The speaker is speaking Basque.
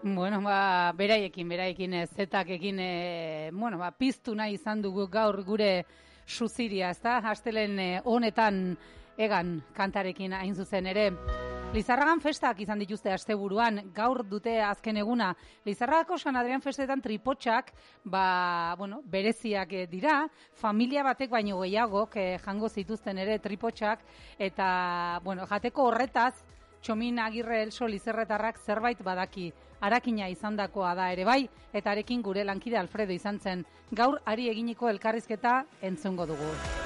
Bueno, beraiekin zetakekin, piztu nahi izan dugu gaur gure suziria, ezta? Astelen honetan egan kantarekin hain zuzen ere. Lizarragan festak izan dituzte asteburuan, gaur dute azken eguna. Lizarragako San Adrian festetan tripotxak, bereziak dira, familia batek baino gehiagok jango zituzten ere tripotxak, eta, jateko horretaz, Txomin Agirre Elso Lizerretarrak zerbait badaki. Arakina izandakoa da ere bai, eta arekin gure lankide Alfredo izan zen. Gaur ari eginiko elkarrizketa entzungo dugu.